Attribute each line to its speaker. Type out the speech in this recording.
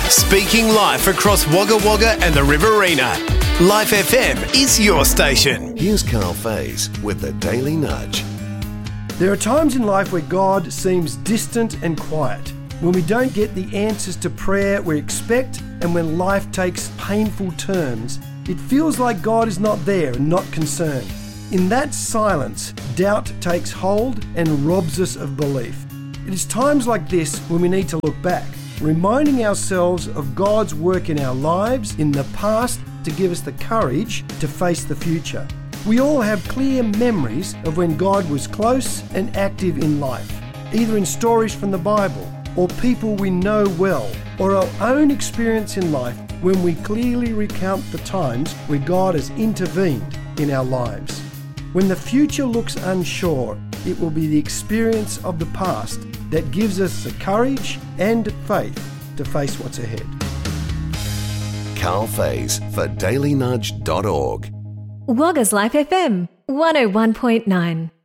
Speaker 1: Speaking life across Wagga Wagga and the Riverina. Life FM is your station.
Speaker 2: Here's Carl Faze with the Daily Nudge.
Speaker 3: There are times in life where God seems distant and quiet, when we don't get the answers to prayer we expect, and when life takes painful turns. It feels like God is not there and not concerned. In that silence, doubt takes hold and robs us of belief. It is times like this when we need to look back, reminding ourselves of God's work in our lives in the past to give us the courage to face the future. We all have clear memories of when God was close and active in life, either in stories from the Bible or people we know well, or our own experience in life when we clearly recount the times where God has intervened in our lives. When the future looks unsure, it will be the experience of the past that gives us the courage and faith to face what's ahead.
Speaker 2: Carl Faze for dailynudge.org.
Speaker 4: Wagga's Life FM 101.9.